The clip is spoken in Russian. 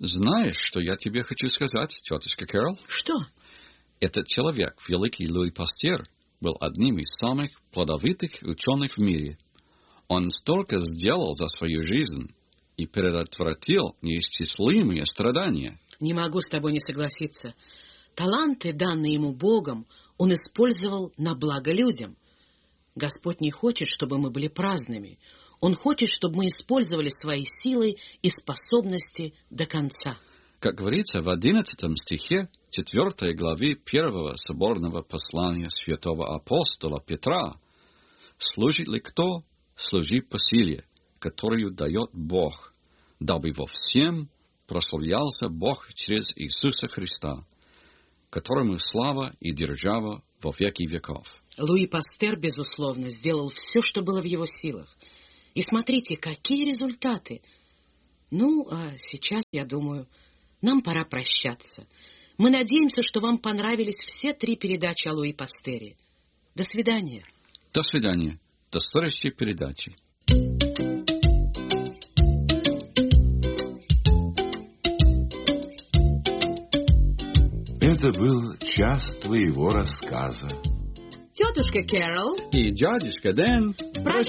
Знаешь, что я тебе хочу сказать, тетушка Кэрол? Что? Этот человек, великий Луи Пастер, был одним из самых плодовитых ученых в мире. Он столько сделал за свою жизнь и предотвратил неисчислимые страдания. Не могу с тобой не согласиться. Таланты, данные ему Богом, он использовал на благо людям. Господь не хочет, чтобы мы были праздными. Он хочет, чтобы мы использовали свои силы и способности до конца. Как говорится в 11 стихе 4 главы 1 соборного послания святого апостола Петра, «Служит ли кто, служи по силе, которую дает Бог, дабы во всем прославлялся Бог через Иисуса Христа, которому слава и держава во веки веков». Луи Пастер, безусловно, сделал все, что было в его силах. И смотрите, какие результаты. Ну, а сейчас, я думаю, нам пора прощаться. Мы надеемся, что вам понравились все 3 передачи о Луи Пастере. До свидания. До свидания. До следующей передачи. Это был час твоего рассказа. Тетушка Кэрол И дядюшка Дэн